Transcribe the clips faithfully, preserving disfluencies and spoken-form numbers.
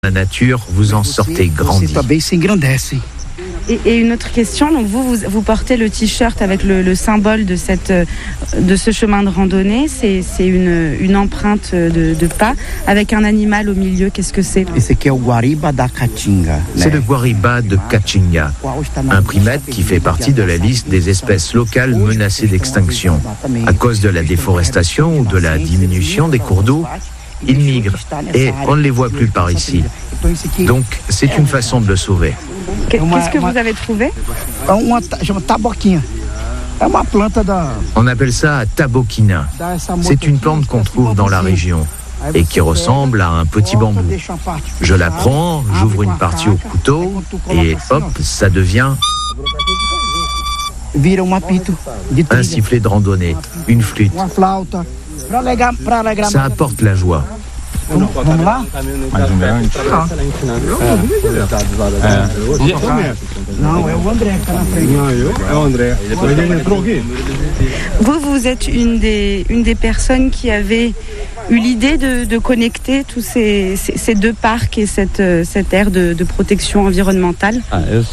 La nature, vous en sortez grandi. Et, et une autre question, donc vous, vous, vous portez le t-shirt avec le, le symbole de, cette, de ce chemin de randonnée, c'est, c'est une, une empreinte de, de pas avec un animal au milieu, qu'est-ce que c'est? C'est le guariba de Caatinga, un primate qui fait partie de la liste des espèces locales menacées d'extinction. À cause de la déforestation ou de la diminution des cours d'eau, ils migrent et on ne les voit plus par ici. Donc, c'est une façon de le sauver. Qu'est-ce que vous avez trouvé? On appelle ça taboquina. C'est une plante qu'on trouve dans la région et qui ressemble à un petit bambou. Je la prends, j'ouvre une partie au couteau et hop, ça devient un sifflet de randonnée, une flûte. Ça apporte la joie. Vous, vous êtes une des, une des personnes qui avait eu l'idée de, de connecter tous ces, ces, ces deux parcs et cette, cette aire de, de protection environnementale.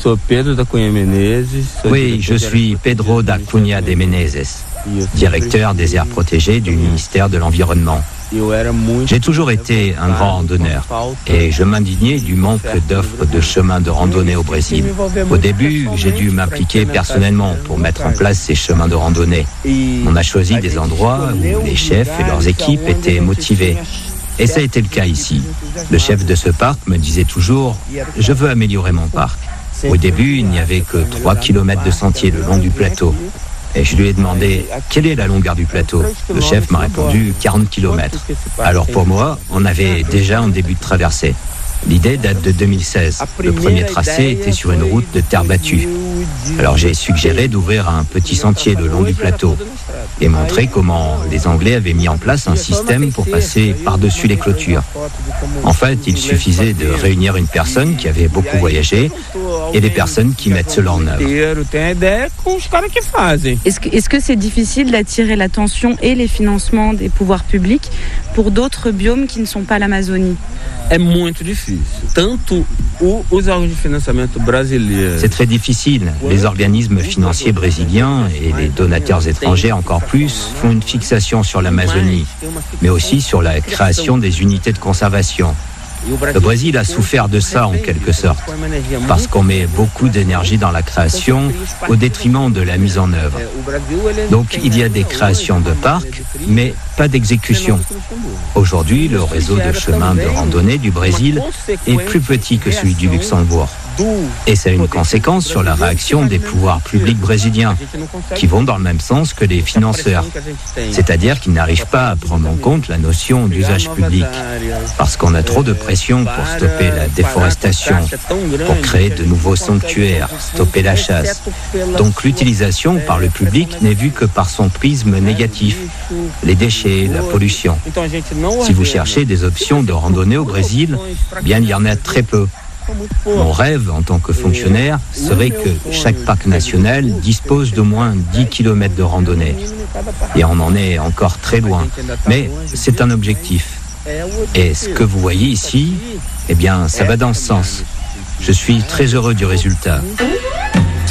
Oui, je suis Pedro da Cunha de Menezes, directeur des aires protégées du ministère de l'Environnement. J'ai toujours été un grand randonneur et je m'indignais du manque d'offres de chemins de randonnée au Brésil. Au début, j'ai dû m'impliquer personnellement pour mettre en place ces chemins de randonnée. On a choisi des endroits où les chefs et leurs équipes étaient motivés. Et ça a été le cas ici. Le chef de ce parc me disait toujours « Je veux améliorer mon parc ». Au début, il n'y avait que trois kilomètres de sentiers le long du plateau. Et je lui ai demandé quelle est la longueur du plateau. Le chef m'a répondu quarante kilomètres. Alors pour moi, on avait déjà un début de traversée. L'idée date de deux mille seize. Le premier tracé était sur une route de terre battue. Alors j'ai suggéré d'ouvrir un petit sentier le long du plateau et montrer comment les Anglais avaient mis en place un système pour passer par-dessus les clôtures. En fait, il suffisait de réunir une personne qui avait beaucoup voyagé et des personnes qui mettent cela en œuvre. Est-ce que, est-ce que c'est difficile d'attirer l'attention et les financements des pouvoirs publics pour d'autres biomes qui ne sont pas l'Amazonie? C'est très difficile. Les organismes financiers brésiliens et les donateurs étrangers encore plus font une fixation sur l'Amazonie, mais aussi sur la création des unités de conservation. Le Brésil a souffert de ça en quelque sorte, parce qu'on met beaucoup d'énergie dans la création au détriment de la mise en œuvre. Donc il y a des créations de parcs, mais pas d'exécution. Aujourd'hui, le réseau de chemins de randonnée du Brésil est plus petit que celui du Luxembourg. Et ça a une conséquence sur la réaction des pouvoirs publics brésiliens, qui vont dans le même sens que les financeurs. C'est-à-dire qu'ils n'arrivent pas à prendre en compte la notion d'usage public, parce qu'on a trop de pression pour stopper la déforestation, pour créer de nouveaux sanctuaires, stopper la chasse. Donc l'utilisation par le public n'est vue que par son prisme négatif, les déchets, la pollution. Si vous cherchez des options de randonnée au Brésil, bien il y en a très peu. Mon rêve en tant que fonctionnaire serait que chaque parc national dispose d'au moins dix kilomètres de randonnée. Et on en est encore très loin. Mais c'est un objectif. Et ce que vous voyez ici, eh bien, ça va dans ce sens. Je suis très heureux du résultat.